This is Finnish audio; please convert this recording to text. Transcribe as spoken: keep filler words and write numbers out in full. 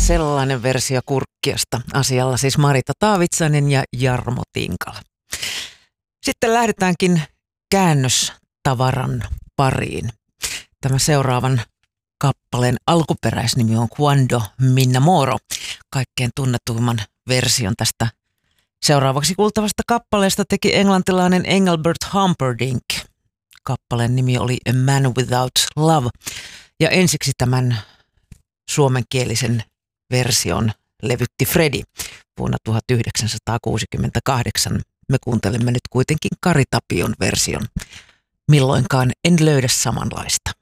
sellainen versio Kurkkiasta. Asialla siis Marita Taavitsainen ja Jarmo Tinkala. Sitten lähdetäänkin käännöstavaran pariin. Tämä seuraavan kappaleen alkuperäisnimi on Quando M'Innamoro. Kaikkein tunnetuimman version tästä seuraavaksi kuultavasta kappaleesta teki englantilainen Engelbert Humperdinck. Kappaleen nimi oli A Man Without Love. Ja ensiksi tämän suomenkielisen version levytti Fredi vuonna tuhatyhdeksänsataakuusikymmentäkahdeksan. Me kuuntelemme nyt kuitenkin Kari Tapion version. Milloinkaan en löydä samanlaista.